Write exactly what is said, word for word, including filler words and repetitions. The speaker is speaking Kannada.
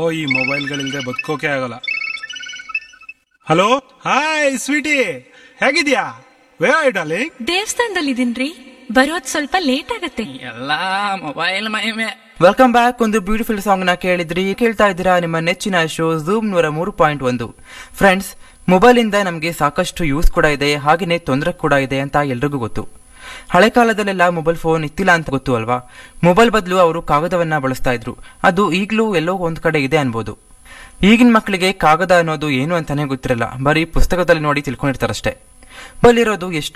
ಈ ಮೊಬೈಲ್ಗಳಿಲ್ದೆ ಬದುಕೋಕೆ ಆಗಲ್ಲ. ಹಲೋ, ಹಾಯ್ ಸ್ವೀಟಿ, ಹೇಗಿದ್ಯಾ? Way darling? ದೇವಸ್ಥಾನದಲ್ಲಿದ್ದೀನ್ರಿ, ಬರೋದ್ ಸ್ವಲ್ಪ ಲೇಟ್ ಆಗತ್ತೆ. ಎಲ್ಲಾ ಮೊಬೈಲ್ ಮಹಿಮೆ. Welcome back. ಒಂದು ಬ್ಯೂಟಿಫುಲ್ ಸಾಂಗ್ ನ ಕೇಳಿದ್ರಿ. ಕೇಳ್ತಾ ಇದ್ದೀರಾ ನಿಮ್ಮ ನೆಚ್ಚಿನ ಶೋ ಝೂಮ್ ನೂರ ಮೂರು ಪಾಯಿಂಟ್ ಒಂದು. ಫ್ರೆಂಡ್ಸ್, ಮೊಬೈಲ್ ಇಂದ ನಮಗೆ ಸಾಕಷ್ಟು ಯೂಸ್ ಕೂಡ ಇದೆ, ಹಾಗೇನೆ ತೊಂದರೆ ಕೂಡ ಇದೆ ಅಂತ ಎಲ್ರಿಗೂ ಗೊತ್ತು. ಹಳೆ ಕಾಲದಲ್ಲೆಲ್ಲ ಮೊಬೈಲ್ ಫೋನ್ ಇತ್ತಿಲ್ಲ ಅಂತ ಗೊತ್ತು ಅಲ್ವಾ. ಮೊಬೈಲ್ ಬದಲು ಅವರು ಕಾಗದವನ್ನ ಬಳಸ್ತಾ ಇದ್ರು. ಅದು ಈಗಲೂ ಎಲ್ಲೋ ಒಂದ್ ಕಡೆ ಇದೆ ಅನ್ಬೋದು. ಈಗಿನ ಮಕ್ಕಳಿಗೆ ಕಾಗದ ಅನ್ನೋದು ಏನು ಅಂತಾನೆ ಗೊತ್ತಿರಲ್ಲ, ಬರೀ ಪುಸ್ತಕದಲ್ಲಿ ನೋಡಿ ತಿಳ್ಕೊಂಡಿರ್ತಾರಷ್ಟೇ. ಮೊಬೈಲ್ ಇರೋದು ಎಷ್ಟು